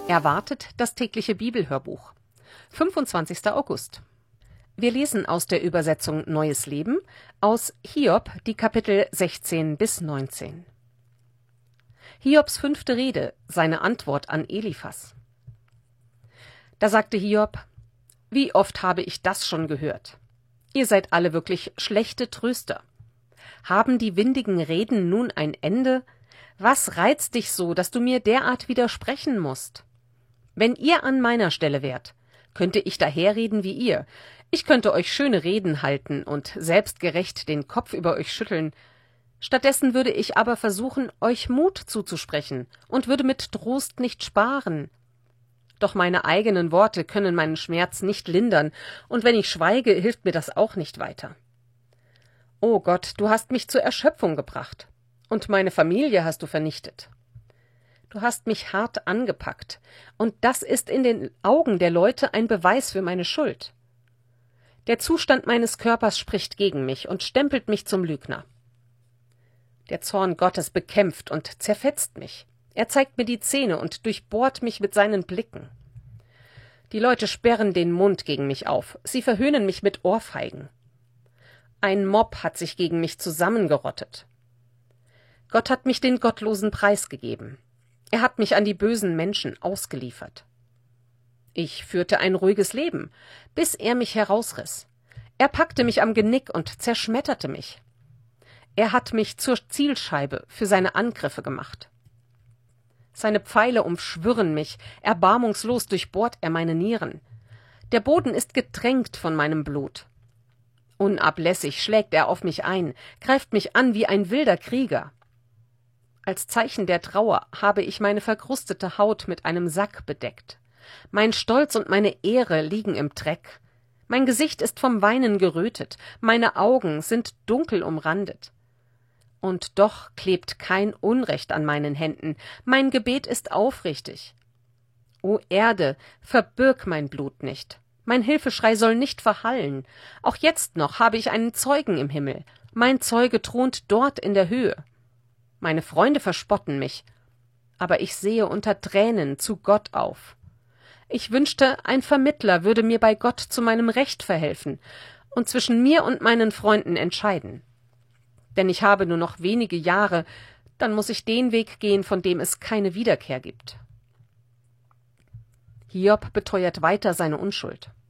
Erwartet das tägliche Bibelhörbuch. 25. August. Wir lesen aus der Übersetzung Neues Leben aus Hiob die Kapitel 16 bis 19. Hiobs 5. Rede, seine Antwort an Eliphas. Da sagte Hiob: Wie oft habe ich das schon gehört? Ihr seid alle wirklich schlechte Tröster. Haben die windigen Reden nun ein Ende? Was reizt dich so, dass du mir derart widersprechen musst? Wenn ihr an meiner Stelle wärt, könnte ich daherreden wie ihr. Ich könnte euch schöne Reden halten und selbstgerecht den Kopf über euch schütteln. Stattdessen würde ich aber versuchen, euch Mut zuzusprechen und würde mit Trost nicht sparen. Doch meine eigenen Worte können meinen Schmerz nicht lindern, und wenn ich schweige, hilft mir das auch nicht weiter. O Gott, du hast mich zur Erschöpfung gebracht, und meine Familie hast du vernichtet. Du hast mich hart angepackt, und das ist in den Augen der Leute ein Beweis für meine Schuld. Der Zustand meines Körpers spricht gegen mich und stempelt mich zum Lügner. Der Zorn Gottes bekämpft und zerfetzt mich. Er zeigt mir die Zähne und durchbohrt mich mit seinen Blicken. Die Leute sperren den Mund gegen mich auf, sie verhöhnen mich mit Ohrfeigen. Ein Mob hat sich gegen mich zusammengerottet. Gott hat mich den Gottlosen preisgegeben. Er hat mich an die bösen Menschen ausgeliefert. Ich führte ein ruhiges Leben, bis er mich herausriss. Er packte mich am Genick und zerschmetterte mich. Er hat mich zur Zielscheibe für seine Angriffe gemacht. Seine Pfeile umschwirren mich, erbarmungslos durchbohrt er meine Nieren. Der Boden ist getränkt von meinem Blut. Unablässig schlägt er auf mich ein, greift mich an wie ein wilder Krieger. Als Zeichen der Trauer habe ich meine verkrustete Haut mit einem Sack bedeckt. Mein Stolz und meine Ehre liegen im Dreck. Mein Gesicht ist vom Weinen gerötet, meine Augen sind dunkel umrandet. Und doch klebt kein Unrecht an meinen Händen, mein Gebet ist aufrichtig. O Erde, verbirg mein Blut nicht, mein Hilfeschrei soll nicht verhallen. Auch jetzt noch habe ich einen Zeugen im Himmel, mein Zeuge thront dort in der Höhe. Meine Freunde verspotten mich, aber ich sehe unter Tränen zu Gott auf. Ich wünschte, ein Vermittler würde mir bei Gott zu meinem Recht verhelfen und zwischen mir und meinen Freunden entscheiden. Denn ich habe nur noch wenige Jahre, dann muss ich den Weg gehen, von dem es keine Wiederkehr gibt. Hiob beteuert weiter seine Unschuld.